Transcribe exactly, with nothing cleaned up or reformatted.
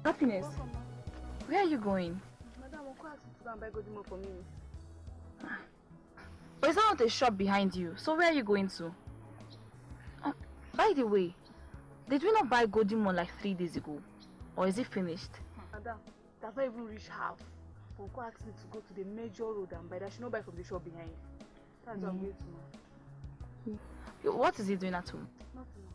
Happiness, where are you going? Madam, I'll ask you to go and buy golden more for me. But it's not a shop behind you, so where are you going to? Uh, by the way, did we not buy golden more like three days ago? Or is it finished? Madam, that's not even reached half. Uncle asked me to go to the major road and buy that. She not buy from the shop behind. That's mm. what I'm going to know. What is he doing at home? Nothing.